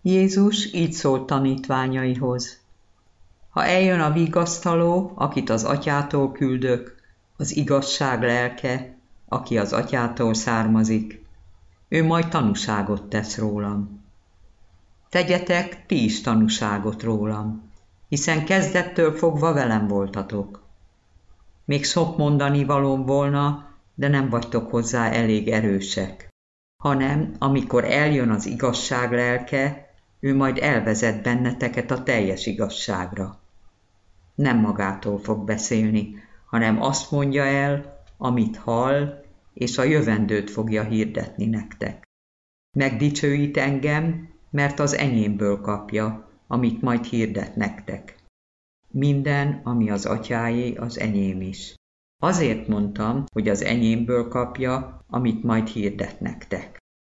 Jézus így szólt tanítványaihoz. Ha eljön a vigasztaló, akit az Atyától küldök, az igazság lelke, aki az Atyától származik, ő majd tanúságot tesz rólam. Tegyetek ti is tanúságot rólam, hiszen kezdettől fogva velem voltatok. Még sok mondani valóm volna, de nem vagytok hozzá elég erősek, hanem amikor eljön az igazság lelke, ő majd elvezet benneteket a teljes igazságra. Nem magától fog beszélni, hanem azt mondja el, amit hall, és a jövendőt fogja hirdetni nektek. Megdicsőít engem, mert az enyémből kapja, amit majd hirdet nektek. Minden, ami az Atyáé, az enyém is. Azért mondtam, hogy az enyémből kapja, amit majd hirdet nektek.